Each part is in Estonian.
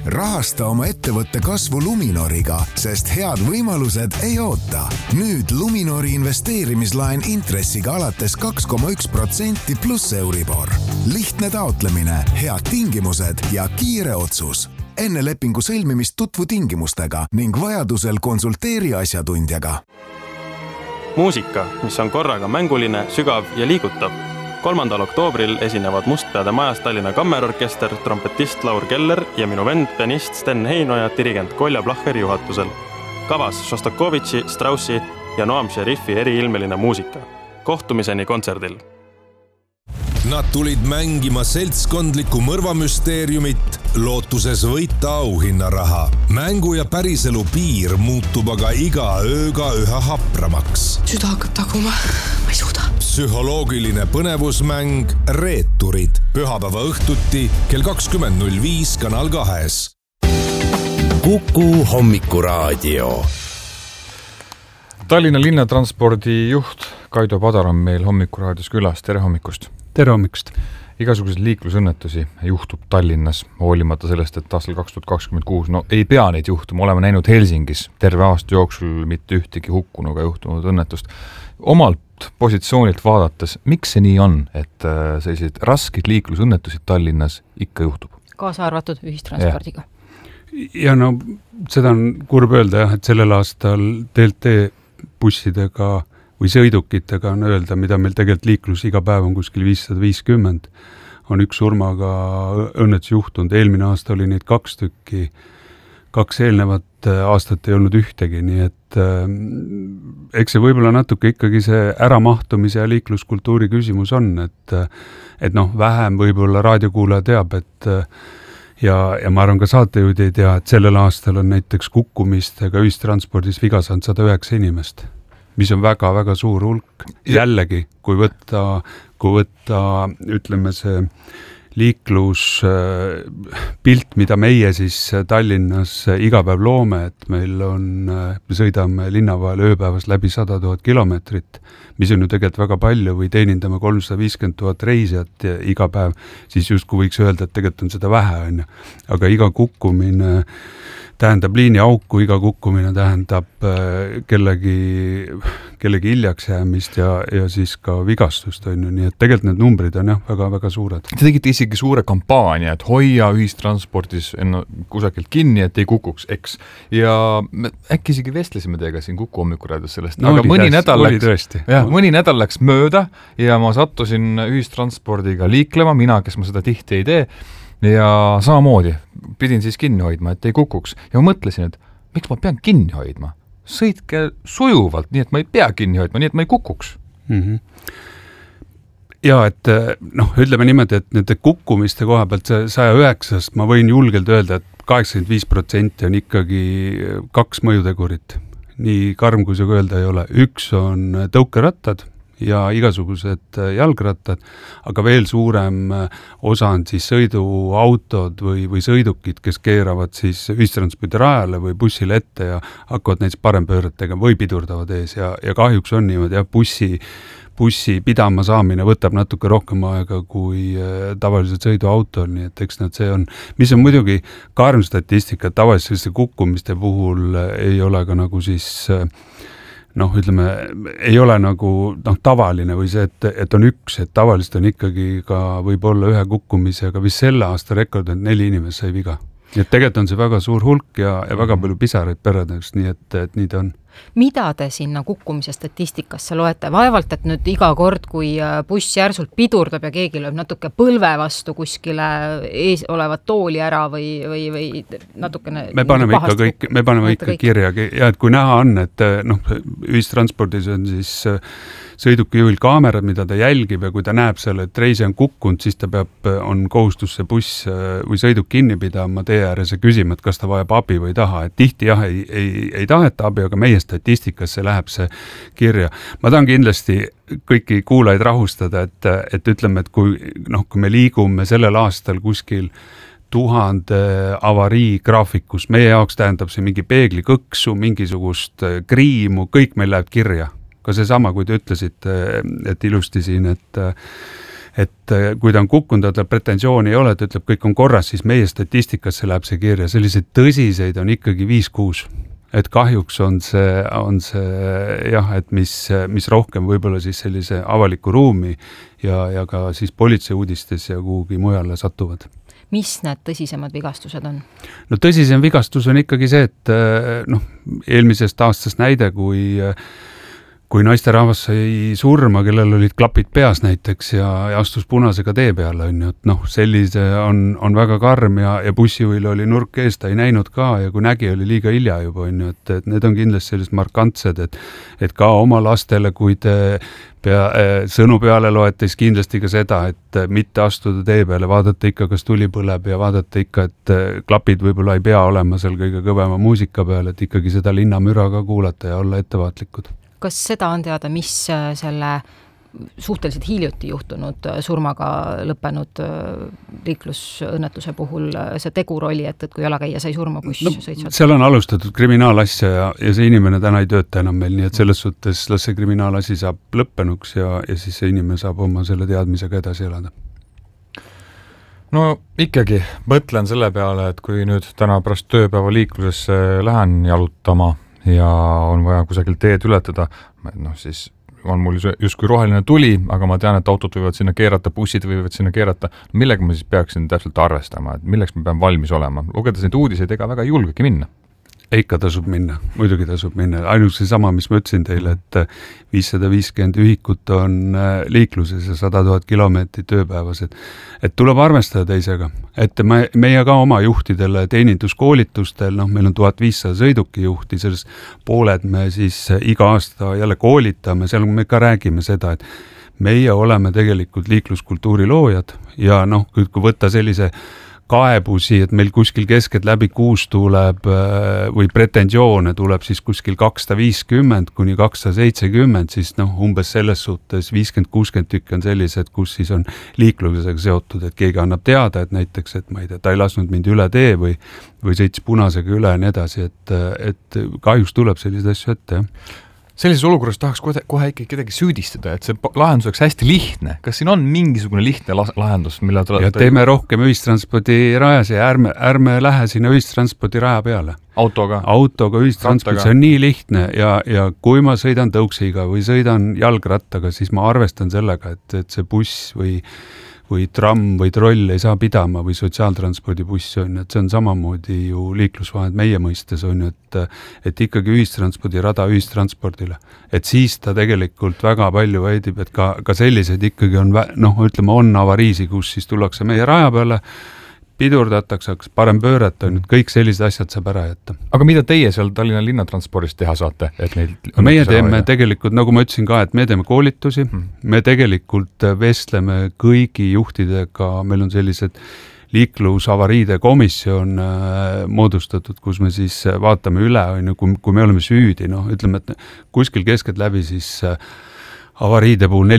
Rahasta oma ettevõtte kasvu Luminoriga, sest head võimalused ei oota. Nüüd Luminori investeerimislaen intressiga alates 2,1% pluss Euribor. Lihtne taotlemine, head tingimused ja kiire otsus. Enne lepingu sõlmimist tutvu tingimustega ning vajadusel konsulteeri asjatundjaga. Muusika, mis on korraga mänguline, sügav ja liigutav. 3. oktoobril esinevad Mustpeade majas Tallinna Kammerorkester, trompetist Laur Keller ja minu vend, pianist Sten Heinoja, dirigent Kolja Placheri juhatusel. Kavas Šostakovitši, Straussi ja Noam Šerifi eriilmeline muusika. Kohtumiseni kontserdil. Nad tulid mängima seltskondlikku mõrvamüsteeriumit, lootuses võita auhinnaraha. Mängu ja päriselu piir muutub aga iga ööga üha hapramaks. Süda hakkab taguma, ma ei suuda. Psühholoogiline põnevusmäng Reeturid. Pühapäeva õhtuti kell 20.05 Kanal 2. Kuku hommikuraadio. Tallinna linnatranspordi juht Kaido Padar on meil hommikuraadios külas. Tere hommikust! Tere hommikust! Igasuguseid liiklusõnnetusi juhtub Tallinnas, hoolimata sellest, et aastal 2026 ei pea neid juhtuma. Oleme näinud Helsingis terve aasta jooksul mitte ühtegi hukkunuga juhtunud õnnetust. Omalt positsioonilt vaadates, miks see nii on, et sellised raskid liiklusõnnetusid Tallinnas ikka juhtub? Kaasa arvatud ühistranspordiga. Ja seda on kurb öelda, et sellel aastal DLT bussidega või sõidukitega on öelda, mida meil tegelikult liiklus iga päev on kuskil 550, on üks surmaga õnnetus juhtunud. Eelmine aasta oli neid 2 tükki, 2 eelnevat aastat ei olnud ühtegi, nii et eks see võib-olla natuke ikkagi see äramahtumise ja liikluskultuuri küsimus on, et vähem võib-olla raadiokuulaja teab, et ja ma arvan ka saatejuhid ei tea, et sellel aastal on näiteks kukkumistega ühistranspordis viga saanud 109 inimest, mis on väga-väga suur hulk. Jällegi, kui võtta, ütleme see liikluspilt, mida meie siis Tallinnas iga päev loome, et me sõidame linna vahel ööpäevas läbi 100 000 kilomeetrit, mis on ju tegelikult väga palju, või teenindame 350 000 reisijat iga päev, siis justkui võiks öelda, et tegelikult on seda vähe, aga iga kukkumine tähendab liiniauku, iga kukkumine tähendab kellegi hiljaks jäämist ja siis ka vigastust on ju, nii et tegelikult need numbrid on väga-väga suured. Te tegite isegi suure kampaania, et hoia ühistranspordis kusagilt kinni, et ei kukuks, eks. Ja äkki isegi vestlesime teiega siin Kuku hommikuraadios sellest, aga mõni nädal läks mööda ja ma sattusin ühistranspordiga liiklema, mina, kes ma seda tihti ei tee, ja samamoodi pidin siis kinni hoidma, et ei kukuks. Ja ma mõtlesin, et miks ma pean kinni hoidma? Sõitke sujuvalt, nii et ma ei pea kinni hoidma, nii et ma ei kukuks. Ja, et ütleme niimoodi, et nende kukkumiste koha pealt 109-st ma võin julgelt öelda, et 85% on ikkagi 2 mõjutegurit. Nii karm, kui see öelda ei ole. Üks on tõukerattad ja igasugused jalgrattad, aga veel suurem osa on siis sõiduautod või sõidukid, kes keeravad siis ühistranspordi rajale või bussile ette ja hakkavad näiteks parempööretega või pidurdavad ees ja kahjuks on niimoodi, bussi pidama saamine võtab natuke rohkem aega kui tavaliselt sõiduautol, nii et eks see on, mis on muidugi karm statistika, tavaliselt selliste kukkumiste puhul ei ole ka nagu siis ütleme, ei ole nagu tavaline või see, et on üks, et tavaliselt on ikkagi ka võib-olla ühe kukkumisega, vist selle aasta rekord on 4 inimest sai viga. Nii et tegelikult on see väga suur hulk ja väga palju pisaraid peredeks, nii et nii ta on. Mida te sinna kukkumise statistikasse loete? Vaevalt, et nüüd iga kord, kui buss järsult pidurdab ja keegi lööb natuke põlve vastu kuskile ees olevat tooli ära või natukene... Me paneme ikka kirja ja et kui näha on, et ühistranspordis on siis sõidukijuhil kaamerad, mida ta jälgib ja kui ta näeb seal, et reisi on kukkunud, siis ta on kohustus see buss või sõiduk kinni pidama tee ääres ja küsima, et kas ta vajab abi või taha. Et tihti ei taheta abi, aga meie statistikasse läheb see kirja. Ma tahan kindlasti kõiki kuulajaid rahustada, et ütleme, et kui me liigume sellel aastal kuskil 1000 avarii graafikus, meie jaoks tähendab see mingi peeglikõksu, mingisugust kriimu, kõik meil läheb kirja. Ka see sama, kui te ütlesite, et ilusti siin, et kui ta on kukkunud, ta pretensiooni ei ole, ta ütleb, kõik on korras, siis meie statistikasse läheb see kirja. Selliseid tõsiseid on ikkagi 5-6. Et kahjuks on see jah, et mis rohkem võib-olla siis sellise avaliku ruumi ja ka siis politsei uudistes ja kuhugi mujale satuvad. Mis need tõsisemad vigastused on? No tõsisem vigastus on ikkagi see, et eelmisest aastast näide, kui naisterahvas sai surma, kellel olid klapid peas näiteks ja astus punasega tee peale, on ju, et sellise on väga karm ja bussijuhil oli nurk ees, ta ei näinud ka ja kui nägi, oli liiga hilja juba, on ju, et need on kindlasti sellised markantsed, et ka oma lastele, kui te sõnu peale loete, siis kindlasti ka seda, et mitte astuda tee peale, vaadata ikka, kas tuli põleb ja vaadata ikka, et klapid võib-olla ei pea olema seal kõige kõvema muusika peal, et ikkagi seda linnamüra ka kuulata ja olla ettevaatlikud. Kas seda on teada, mis selle suhteliselt hiljuti juhtunud surmaga lõppenud liiklusõnnetuse puhul see tegur oli, et kui jalakäija sai surma, kus sõitsvad? Seal on alustatud kriminaalasja ja see inimene täna ei tööta enam meil, nii et selles suhtes las see kriminaalasi saab lõppenuks ja siis see inimene saab oma selle teadmisega edasi elada. No ikkagi mõtlen selle peale, et kui nüüd täna pärast tööpäeva liiklusesse lähen jalutama ja on vaja kusagil teed ületada, siis on mul justkui roheline tuli, aga ma tean, et autod võivad sinna keerata, bussid võivad sinna keerata. Millega ma siis peaksin täpselt arvestama, et milleks ma pean valmis olema? Lugedes neid uudiseid, ega väga ei julgegi minna. Ikka tasub minna, muidugi tasub minna. Ainult see sama, mis ma ütlesin teile, et 550 ühikut on liikluses ja 100 000 kilomeetrit tööpäevas. Et tuleb arvestada teisega. Et meie ka oma juhtidele teeninduskoolitustel, meil on 1500 sõidukijuhti, sellest pooled me siis iga aasta jälle koolitame, seal me ka räägime seda, et meie oleme tegelikult liikluskultuuri loojad ja kui võtta sellise kaebusi, et meil kuskil keskelt läbi 6 tuleb või pretensioone tuleb siis kuskil 250 kuni 270, siis umbes selles suhtes 50-60 tükki on sellised, kus siis on liiklusega seotud, et keegi annab teada, et näiteks, et ma ei tea, ta ei lasknud mind üle tee või sõits punasega üle ja nii edasi, et kahjuks tuleb sellised asju ette, jah. Sellises olukorras tahaks kohe ikkagi kedagi süüdistada, et see lahendus oleks hästi lihtne. Kas siin on mingisugune lihtne lahendus, mille ja teeme rohkem ühistranspordirajas ja ärme lähe sinna ühistranspordiraja peale. Autoga ühistransport, see on nii lihtne ja kui ma sõidan tõuksiga või sõidan jalgrattaga, siis ma arvestan sellega, et see buss või tramm või troll ei saa pidama või sotsiaaltranspordibuss on, et see on samamoodi ju liiklusvahend meie mõistes on, et ikkagi ühistranspordirada ühistranspordile. Et siis ta tegelikult väga palju väidib, et ka sellised ikkagi on, on avariisi, kus siis tullakse meie raja peale, pidurdatakse, parem pöörata, kõik sellised asjad saab ära jätta. Aga mida teie seal Tallinna linnatranspordist teha saate? Et meie teeme tegelikult, nagu ma ütlesin ka, et me teeme koolitusi, me tegelikult vestleme kõigi juhtidega, meil on sellised liiklusavariide komisjon moodustatud, kus me siis vaatame üle, kui me oleme süüdi, ütleme, et kuskil keskelt läbi siis avariide puhul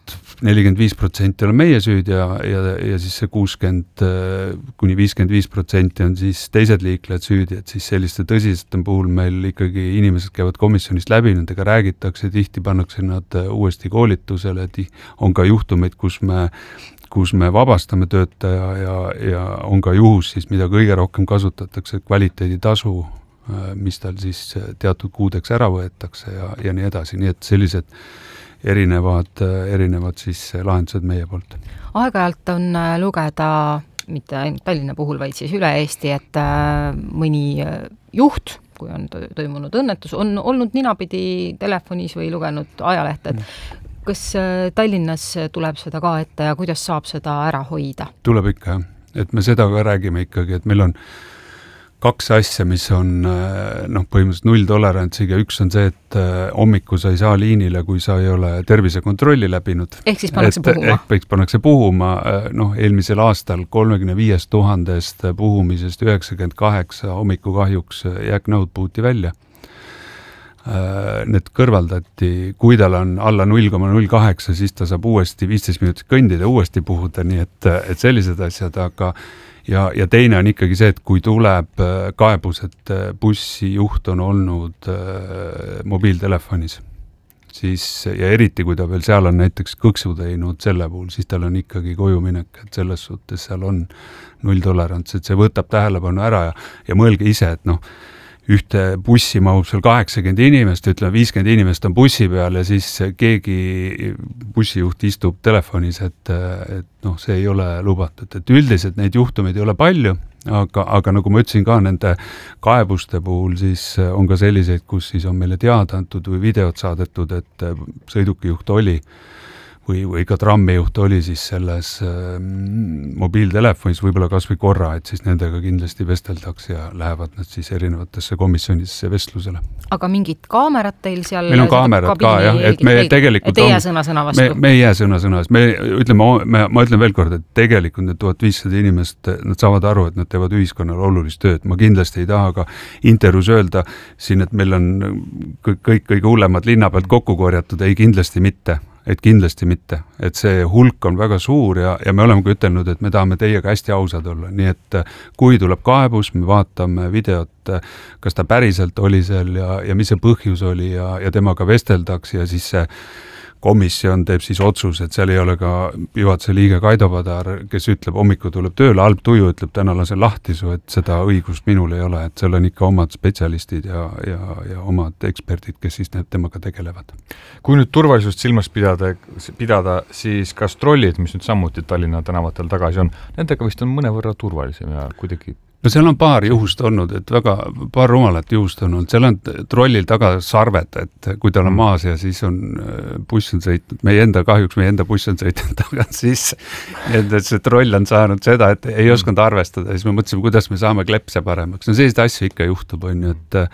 45% on meie süüd ja siis see 60 kuni 55% on siis teised liiklejad süüdi, et siis selliste tõsiste puhul meil ikkagi inimesed käivad komisjonist läbi, nendega räägitakse, tihti pannakse nad uuesti koolitusele, et on ka juhtumeid, kus me vabastame töötaja ja on ka juhus siis, mida kõige rohkem kasutatakse, kvaliteeditasu, mis tal siis teatud kuudeks ära võetakse ja nii edasi, nii et sellised erinevad siis lahendused meie poolt. Aeg-ajalt on lugeda, mitte ainult Tallinna puhul, vaid siis üle Eesti, et mõni juht, kui on toimunud õnnetus, on olnud ninapidi telefonis või lugenud ajalehte, et kas Tallinnas tuleb seda ka ette ja kuidas saab seda ära hoida? Tuleb ikka, et me seda ka räägime ikkagi, et meil on 2 asja, mis on põhimõtteliselt nulltolerantsiga. Üks on see, et hommiku sa ei saa liinile, kui sa ei ole tervisekontrolli läbinud. Ehk siis pannakse puhuma. Ehk pannakse puhuma. Eelmisel aastal 35 000 puhumisest 98 hommiku kahjuks jääknõud puuti välja. Need kõrvaldati, kui tal on alla 0,08, siis ta saab uuesti 15 minutit kõndida, uuesti puhuda, nii et sellised asjad, aga ja teine on ikkagi see, et kui tuleb kaebus, et bussijuht on olnud mobiiltelefonis, siis ja eriti, kui ta veel seal on näiteks kõksu teinud selle puhul, siis tal on ikkagi koju minek, et selles suhtes seal on nulltolerants, et see võtab tähelepanu ära ja mõelge ise, et noh, ühte bussi mahub seal 80 inimest, ütleme 50 inimest on bussi peal ja siis keegi bussijuht istub telefonis, et noh, see ei ole lubatud, et üldiselt neid juhtumeid ei ole palju, aga nagu ma ütlesin ka nende kaebuste puhul, siis on ka selliseid, kus siis on meile teada antud või videod saadetud, et sõidukijuht oli või ka trammijuht oli siis selles mobiiltelefonis võib-olla kas või korra, et siis nendega kindlasti vesteldaks ja lähevad nad siis erinevatesse komisjonidesse vestlusele. Aga mingid kaamerad teil seal? Meil on kaamerad ka, jah, et me tegelikult et ei jää sõna vastu? Me ei jää sõna vastu. Ma ütlen veel kord, et tegelikult need 1500 inimest, nad saavad aru, et nad teevad ühiskonnale olulist tööd. Ma kindlasti ei taha ka intervjuus öelda siin, et meil on kõik kõige hullemad linna pealt kokku korjatud, ei kindlasti mitte. Et kindlasti mitte, et see hulk on väga suur ja me oleme ka ütelnud, et me tahame teiega hästi ausad olla, nii et kui tuleb kaebus, me vaatame videot, kas ta päriselt oli seal ja mis see põhjus oli ja temaga vesteldaks ja siis see komisjon teeb siis otsus, et seal ei ole ka juhatuse liige Kaido Padar, kes ütleb, hommiku tuleb tööle, halb tuju ütleb, täna lasen lahti su, et seda õigust minul ei ole, et seal on ikka omad spetsialistid ja omad eksperdid, kes siis temaga tegelevad. Kui nüüd turvalisust silmas pidada, siis kas trollid, mis nüüd samuti Tallinna tänavatel tagasi on, nendega vist on mõnevõrra turvalisem ja kuidagi... No seal on paar juhust olnud, et paar rumalat juhust on olnud. Seal on trollil taga sarved, et kui tal on maas ja siis on buss on sõitnud, meie enda buss on sõitnud tagant sisse. Et see troll on saanud seda, et ei osanud arvestada. Siis me mõtlesime, kuidas me saame klepse paremaks. No sellised asju ikka juhtub, on ju, et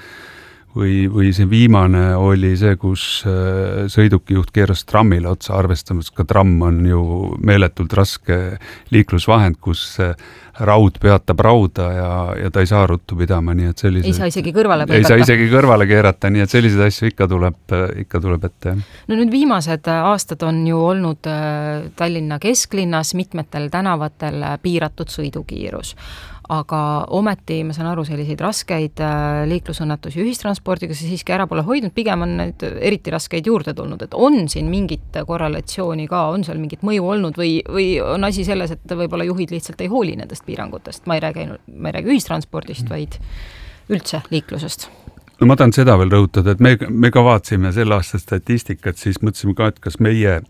või see viimane oli see, kus sõidukijuht keeras trammile otsa arvestamas, ka tramm on ju meeletult raske liiklusvahend, kus raud peatab rauda ja ta ei saa ruttu pidama, nii et sellised... Ei saa isegi kõrvale keerata. Ei saa isegi kõrvale keerata, nii et sellised asju ikka tuleb ette. No nüüd viimased aastad on ju olnud Tallinna kesklinnas mitmetel tänavatel piiratud sõidukiirus. Aga ometi, ma saan aru, selliseid raskeid liiklusõnnetusi ühistranspordiga see siiski ära pole hoidnud, pigem on neid eriti raskeid juurde tulnud, et on siin mingit korrelatsiooni ka, on seal mingit mõju olnud või on asi selles, et võib-olla juhid lihtsalt ei hooli nendest piirangutest, ma ei räägi ühistranspordist, vaid üldse liiklusest? No ma tahan seda veel rõhutada, et me ka vaatsime selle aasta statistikat, siis mõtlesime ka, et kas meie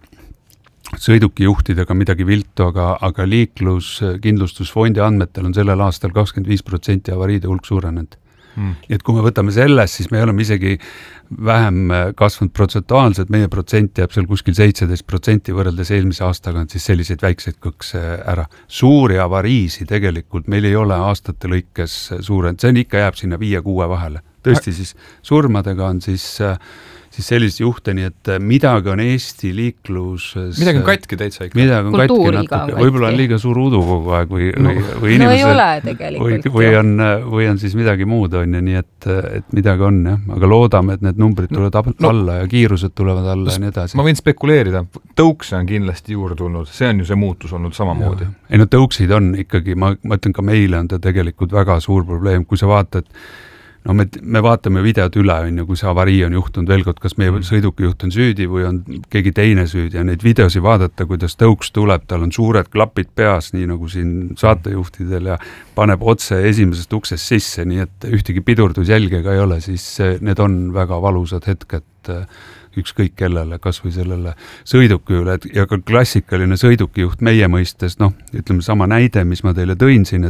sõidukijuhtidega midagi viltu, aga liikluskindlustusfondi andmetel on sellel aastal 25% avariide hulk suurenenud. Nii et kui me võtame sellest, siis me oleme isegi vähem kasvanud protsentuaalselt, meie protsent jääb seal kuskil 17% võrreldes eelmise aastaga, on siis selliseid väikseid kõkse ära. Suuri avariisi tegelikult meil ei ole aastate lõikes suurenenud, see ikka jääb sinna 5-6 vahele. Tõesti siis surmadega on siis sellised juhteni, et midagi on Eesti liikluses... Midagi on katki täitsa ikka. Midagi on katki natuke. Võib-olla on liiga suur udu kogu aeg või inimesed... No ei ole tegelikult. Või on siis midagi muud on ja nii, et midagi on, jah. Aga loodame, et need numbrid tulevad alla ja kiirused tulevad alla ja nii edasi. Ma võin spekuleerida. Tõukse on kindlasti juurde tulnud. See on ju see muutus olnud samamoodi. Ei no tõuksid on ikkagi, ma ütlen ka meile on ta tegelikult väga suur probleem, kui sa vaatad no me vaatame videod üle, kui see avarii on juhtunud veel kord, kas meie sõidukijuht on süüdi või on keegi teine süüdi ja neid videosi vaadata, kuidas tõuks tuleb, tal on suured klapid peas, nii nagu siin saatejuhtidel ja paneb otse esimesest uksest sisse, nii et ühtegi pidurdusjälgega ei ole, siis need on väga valusad hetked ükskõik kellele, kas või sellele sõiduki üle ja ka klassikaline sõidukijuht meie mõistes, ütleme sama näide, mis ma teile tõin siin,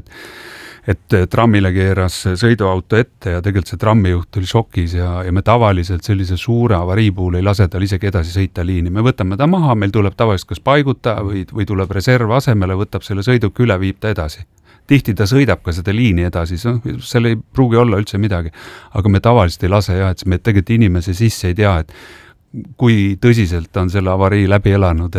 et trammile keeras sõiduauto ette ja tegelikult see trammijuht oli šokis ja me tavaliselt sellise suure avarii puhul ei lase tal isegi edasi sõita liini. Me võtame ta maha, meil tuleb tavaliselt kas paiguta või tuleb reserv asemele, võtab selle sõiduki üle, viib ta edasi. Tihti ta sõidab ka seda liini edasi, seal ei pruugi olla üldse midagi, aga me tavaliselt ei lase et me tegelikult inimese sisse ei tea, et kui tõsiselt on selle avarii läbi elanud,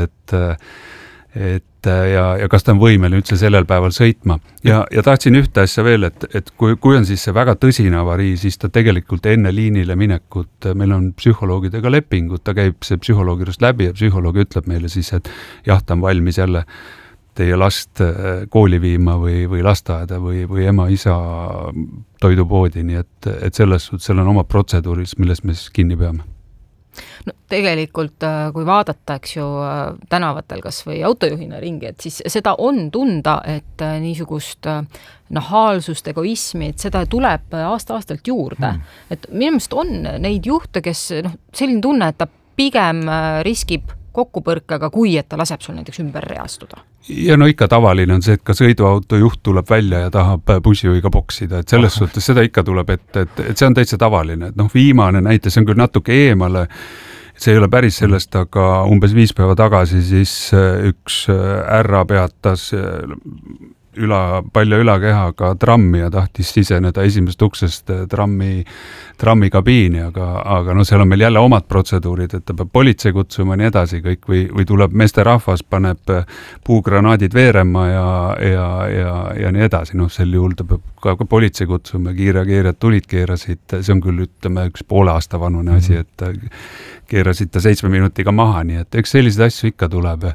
ja kas ta on võimeline üldse sellel päeval sõitma. Ja tahtsin ühte asja veel, et kui on siis see väga tõsine avarii, siis ta tegelikult enne liinile minekut, meil on psühholoogidega lepingud, ta käib see psühholoogi juurest läbi ja psühholoog ütleb meile siis, et jah, ta on valmis jälle teie last kooli viima või lasteaeda või ema-isa toidupoodi, nii et selles suhtes seal on oma protseduuris, milles me siis kinni peame. No tegelikult, kui vaadata, eks ju, tänavatel kas või autojuhina ringi, et siis seda on tunda, et niisugust nahaalsust, egoismi, et seda tuleb aasta-aastalt juurde. Et minu meelest on neid juhte, kes selline tunne, et ta pigem riskib kokkupõrkaga, kui et ta laseb sul näiteks ümber reastuda. Ja no ikka tavaline on see, et ka sõiduauto juht tuleb välja ja tahab bussijuhiga boksida, et selles suhtes seda ikka tuleb, et see on täitsa tavaline, et viimane näite, see on küll natuke eemale, see ei ole päris sellest, aga umbes 5 päeva tagasi siis üks härra peatas palju ülakehaga trammi ja tahtis siseneda esimesest uksest trammi kabiini, aga seal on meil jälle omad protseduurid, et ta peab politsei kutsuma nii edasi kõik või tuleb meesterahvas, paneb puugranaadid veerema ja nii edasi. Sel juhul ta peab ka politsei kutsuma, kiirreageerijad tulid, keerasid, see on küll ütleme üks poole aasta vanune asi, et keerasid ta 7 minutiga maha, nii et eks selliseid asju ikka tuleb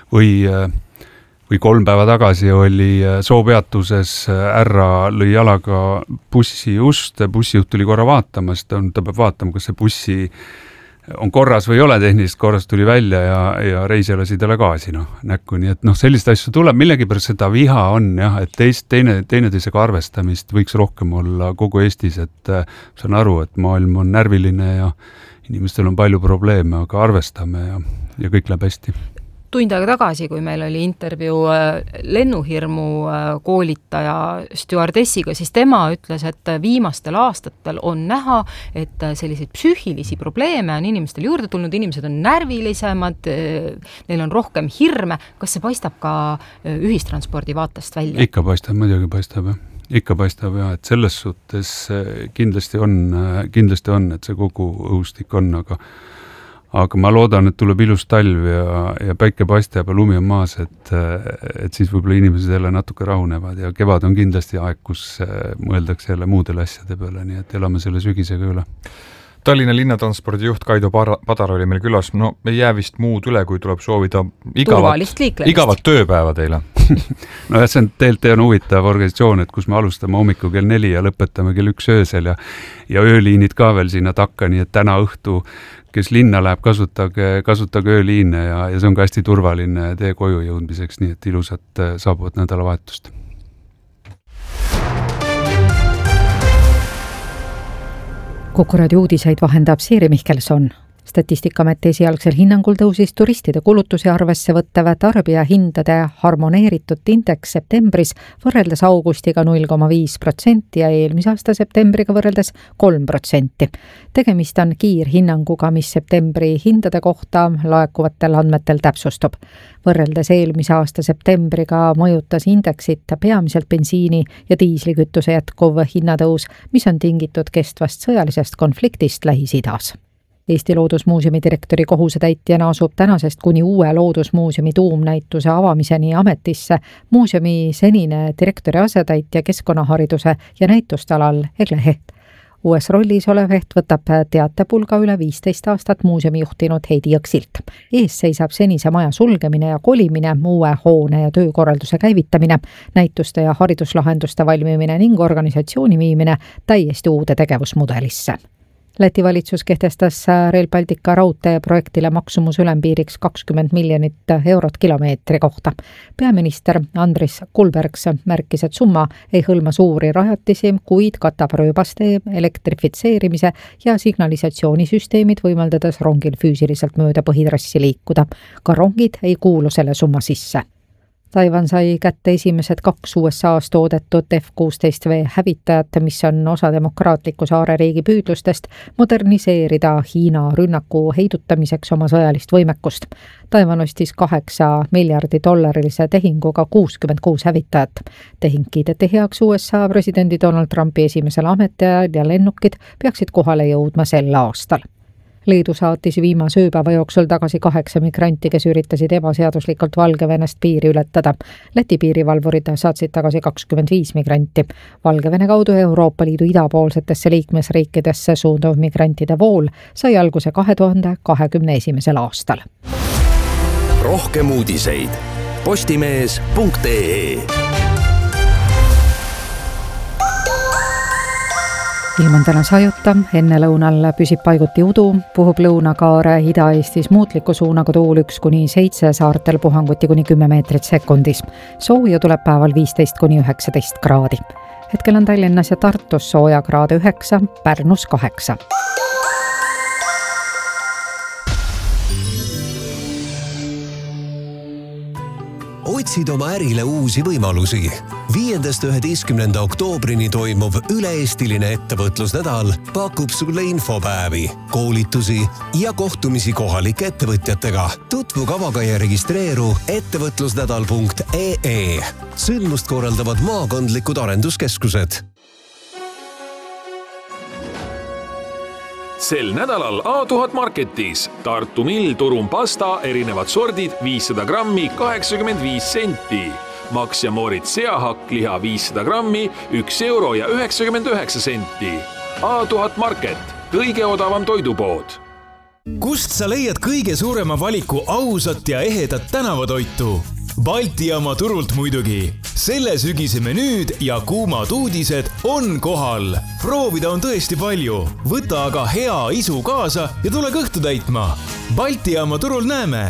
või 3 päeva tagasi oli soopeatuses härra lõi jalaga bussi ust, bussijuht tuli korra vaatama, sest ta peab vaatama, kas see bussi on korras või ei ole tehnilist korras, tuli välja ja reisija lasi talle gaasi näkku, nii et sellist asju tuleb, millegipärast seda viha on jah, et teineteisega arvestamist võiks rohkem olla kogu Eestis, et saan aru, et maailm on närviline ja inimestel on palju probleeme, aga arvestame ja kõik läheb hästi. Tund aega tagasi, kui meil oli intervjuu lennuhirmu koolitaja stjuardessiga, siis tema ütles, et viimastel aastatel on näha, et selliseid psüühilisi probleeme on inimestel juurde tulnud, inimesed on närvilisemad, neil on rohkem hirme. Kas see paistab ka ühistranspordi vaatest välja? Ikka paistab, muidugi paistab, jah. Ikka paistab, jah, et selles suhtes kindlasti on, et see kogu õhustik on, aga ma loodan, et tuleb ilus talv ja päike paistab ja lumi on maas, et siis võib-olla inimesed jälle natuke rahunevad ja kevad on kindlasti aeg, kus mõeldakse jälle muudele asjade peale, nii et elame selle sügisega üle. Tallinna linnatranspordi juht Kaido Padar oli meil külas, ei jää vist muud üle, kui tuleb soovida igavat tööpäeva teile. No see on tegelikult huvitav organisatsioon, et kus me alustame hommiku kell 4 ja lõpetame kell 1 öösel ja ööliinid ka veel sinna takka, nii et täna õhtu, kes linna läheb, kasutage ööliine ja see on ka hästi turvaline tee koju jõudmiseks, nii et ilusat saabuvat nädalavahetust. Kuku raadio uudiseid vahendab Siiri Mihkelson. Statistikaameti esialgsel hinnangul tõusis turistide kulutusi arvesse võttava tarbijahindade harmoneeritud indeks septembris võrreldes augustiga 0,5% ja eelmise aasta septembriga võrreldes 3%. Tegemist on kiirhinnanguga, mis septembri hindade kohta laekuvatel andmetel täpsustub. Võrreldes eelmise aasta septembriga mõjutas indeksit peamiselt bensiini ja diislikütuse jätkuv hinnatõus, mis on tingitud kestvast sõjalisest konfliktist Lähis-Idas. Eesti Loodusmuuseumi direktori kohusetäitjana asub tänasest kuni uue Loodusmuuseumi tuumnäituse avamiseni ametisse muuseumi senine direktori asetäitja keskkonnahariduse ja näitustalal Egle Heht. Uues rollis olev Heht võtab teatepulga üle 15 aastat muuseumi juhtinud Heidi Jõksilt. Ees seisab senise maja sulgemine ja kolimine, uue hoone ja töökorralduse käivitamine, näituste ja hariduslahenduste valmimine ning organisatsiooni viimine täiesti uude tegevusmudelisse. Läti valitsus kehtestas Rail Baltica raudtee projektile maksumus ülempiiriks 20 miljonit eurot kilomeetri kohta. Peaminister Andris Kulbergs märkis, et summa ei hõlma suuri rajatisi, kuid katab rööbastee, elektrifitseerimise ja signalisatsioonisüsteemid, võimaldades rongil füüsiliselt mööda põhitrassi liikuda. Ka rongid ei kuulu selle summa sisse. Taiwan sai kätte esimesed 2 USA-s toodetud F-16V hävitajat, mis on osa demokraatliku saareriigi püüdlustest moderniseerida Hiina rünnaku heidutamiseks oma sõjalist võimekust. Taiwan ostis $8 miljardi tehinguga 66 hävitajat. Tehing kiideti heaks USA presidendi Donald Trumpi esimesel ametiajal ja lennukid peaksid kohale jõudma sel aastal. Leedu saatis viimase ööpäeva jooksul tagasi 8 migranti, kes üritasid ebaseaduslikult Valgevenest piiri ületada. Läti piirivalvurid saatsid tagasi 25 migranti. Valgevene kaudu Euroopa Liidu idapoolsetesse liikmesriikidesse suunduv migrantide vool sai alguse 2021. aastal. Rohkem uudiseid postimees.ee ilm on täna sajuta, enne lõunal püsib paiguti udu, puhub lõunakaare Ida-Eestis muutliku suunaga tuul 1-7, saartel puhanguti kuni 10 meetrit sekundis. Sooja tuleb päeval 15-19 kraadi. Hetkel on Tallinnas ja Tartus soojakraade 9, Pärnus 8. Otsid oma ärile uusi võimalusi. 5.–11. oktoobrini toimuv üle-eestiline ettevõtlusnädal pakub sulle infopäevi, koolitusi ja kohtumisi kohalike ettevõtjatega. Tutvu kavaga ja registreeru ettevõtlusnädal.ee. Sündmust korraldavad maakondlikud arenduskeskused. Sel nädalal A1000 Marketis Tartu Mill Turum pasta erinevad sordid 500 grammi 85 senti. Max ja Moritz seahakk liha 500 grammi 1 euro ja 99 senti. A1000 Market, kõige odavam toidupood. Kust sa leiad kõige suurema valiku ausat ja ehedat tänavatoitu? Balti jaama turult muidugi. Selle sügise menüüd ja kuumad uudised on kohal. Proovida on tõesti palju. Võta aga hea isu kaasa ja tule kõhtu täitma. Balti jaama turul näeme.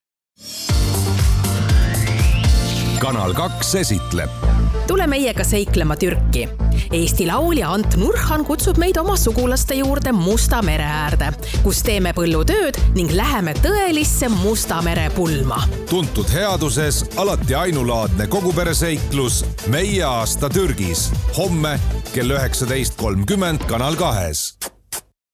Kanal 2 esitleb. Tule meiega seiklema Türki. Eesti laulja Ant Nurhan kutsub meid oma sugulaste juurde Musta mere äärde, kus teeme põllutööd ning läheme tõelisse Musta mere pulma. Tuntud headuses alati ainulaadne kogupereseiklus Meie aasta Türgis. Homme kell 19.30 Kanal 2.